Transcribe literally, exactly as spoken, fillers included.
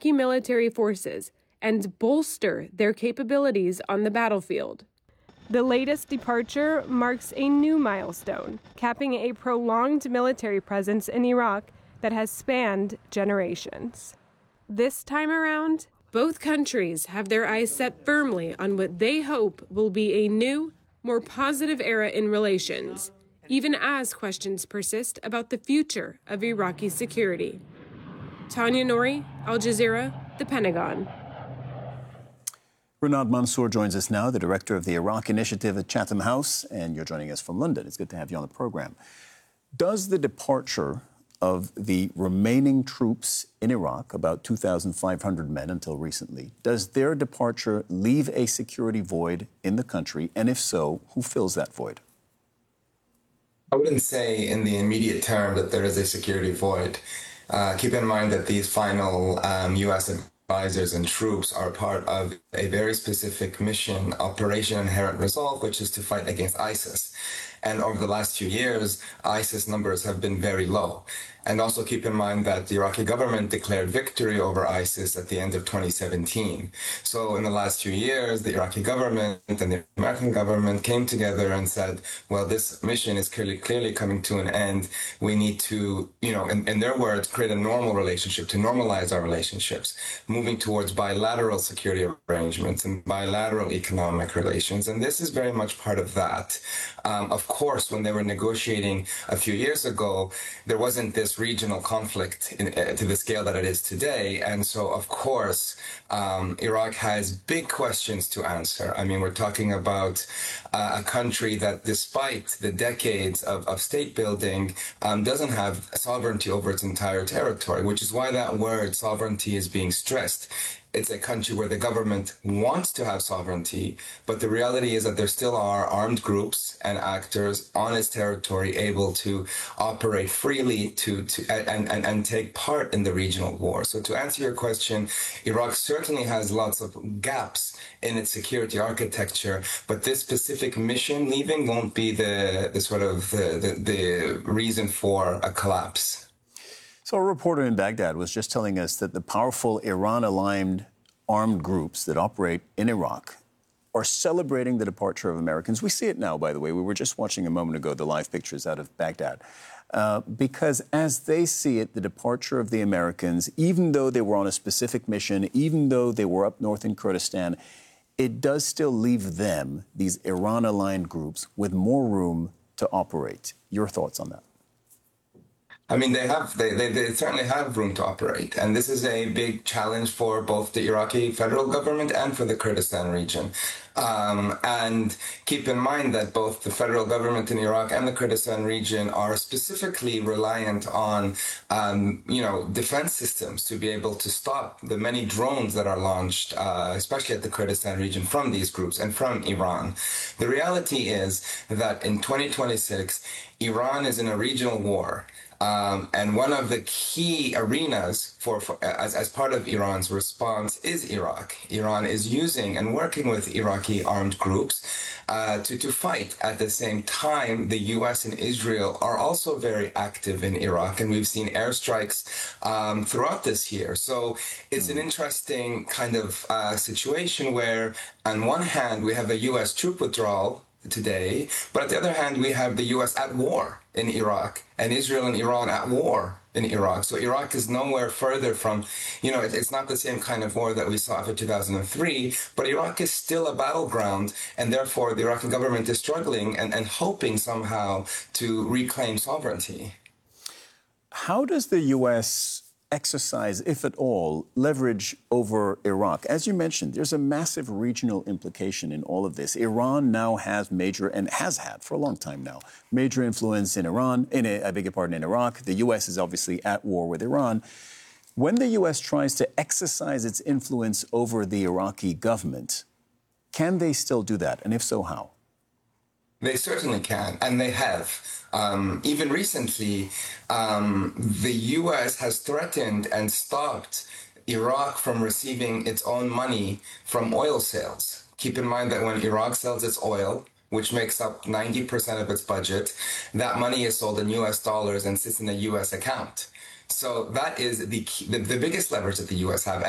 Iraqi military forces and bolster their capabilities on the battlefield. The latest departure marks a new milestone, capping a prolonged military presence in Iraq that has spanned generations. This time around, both countries have their eyes set firmly on what they hope will be a new, more positive era in relations, even as questions persist about the future of Iraqi security. Tanya Nouri, Al Jazeera, The Pentagon. Renad Mansour joins us now, the director of the Iraq Initiative at Chatham House, and you're joining us from London. It's good to have you on the program. Does the departure of the remaining troops in Iraq, about two thousand five hundred men until recently, does their departure leave a security void in the country? And if so, who fills that void? I wouldn't say in the immediate term that there is a security void. Uh, keep in mind that these final um, U S advisors and troops are part of a very specific mission, Operation Inherent Resolve, which is to fight against ISIS. And over the last few years, ISIS numbers have been very low. And also keep in mind that the Iraqi government declared victory over ISIS at the end of twenty seventeen. So in the last few years, the Iraqi government and the American government came together and said, well, this mission is clearly clearly coming to an end. We need to, you know, in, in their words, create a normal relationship, to normalize our relationships, moving towards bilateral security arrangements and bilateral economic relations. And this is very much part of that. Um, of course, when they were negotiating a few years ago, there wasn't this regional conflict in, uh, to the scale that it is today. And so, of course, um, Iraq has big questions to answer. I mean, we're talking about uh, a country that, despite the decades of, of state building, um, doesn't have sovereignty over its entire territory, which is why that word sovereignty is being stressed. It's a country where the government wants to have sovereignty, but the reality is that there still are armed groups and actors on its territory able to operate freely to, to and, and, and take part in the regional war. So to answer your question, Iraq certainly has lots of gaps in its security architecture, but this specific mission leaving won't be the, the sort of the, the, the reason for a collapse. So a reporter in Baghdad was just telling us that the powerful Iran-aligned armed groups that operate in Iraq are celebrating the departure of Americans. We see it now, by the way. We were just watching a moment ago the live pictures out of Baghdad. Uh, because as they see it, the departure of the Americans, even though they were on a specific mission, even though they were up north in Kurdistan, it does still leave them, these Iran-aligned groups, with more room to operate. Your thoughts on that? I mean, they have, they, they, they certainly have room to operate. And this is a big challenge for both the Iraqi federal government and for the Kurdistan region. Um, and keep in mind that both the federal government in Iraq and the Kurdistan region are specifically reliant on, um, you know, defense systems to be able to stop the many drones that are launched, uh, especially at the Kurdistan region, from these groups and from Iran. The reality is that in twenty twenty-six, Iran is in a regional war. Um, and one of the key arenas for, for as, as part of Iran's response is Iraq. Iran is using and working with Iraqi armed groups uh, to, to fight. At the same time, the U S and Israel are also very active in Iraq, and we've seen airstrikes um, throughout this year. So it's an interesting kind of uh, situation where, on one hand, we have a U S troop withdrawal today, but on the other hand, we have the U S at war in Iraq and Israel and Iran at war in Iraq. So Iraq is nowhere further from, you know, it's not the same kind of war that we saw after two thousand three, but Iraq is still a battleground, and therefore the Iraqi government is struggling and, and hoping somehow to reclaim sovereignty. How does the U S exercise, if at all, leverage over Iraq? As you mentioned, there's a massive regional implication in all of this. Iran now has major, and has had for a long time now, major influence in Iran, in a, I beg your pardon, in Iraq. The U S is obviously at war with Iran. When the U S tries to exercise its influence over the Iraqi government, can they still do that? And if so, how? They certainly can, and they have. Um, even recently, um, the U S has threatened and stopped Iraq from receiving its own money from oil sales. Keep in mind that when Iraq sells its oil, which makes up ninety percent of its budget, that money is sold in U S dollars and sits in a U S account. So that is the, key, the, the biggest leverage that the U S have.